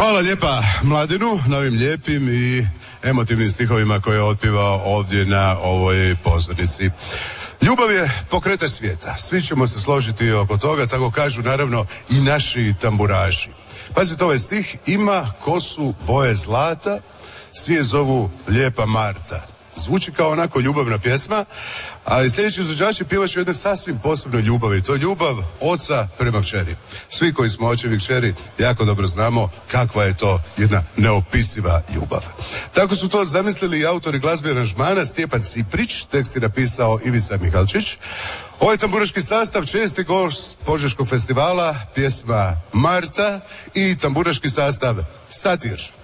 Hvala lijepa Mladenu na ovim lijepim i emotivnim stihovima koje je otpivao ovdje na ovoj pozornici. Ljubav je pokretač svijeta. Svi ćemo se složiti oko toga, tako kažu naravno i naši tamburaši. Pazite ovaj stih, ima kosu boje zlata, svi je zovu Lijepa Marta. Zvuči kao onako ljubavna pjesma, ali sljedeći izvođači pjevaš o jednoj sasvim posebnoj ljubavi. To je ljubav oca prema kćeri. Svi koji smo očevi kćeri jako dobro znamo kakva je to jedna neopisiva ljubav. Tako su to zamislili i autori glazbe aranžmana Stjepan Ciprić, tekst je napisao Ivica Mihalčić. Ovaj tamburaški sastav česti gost Požeškog festivala, pjesma Marta i tamburaški sastav Satir.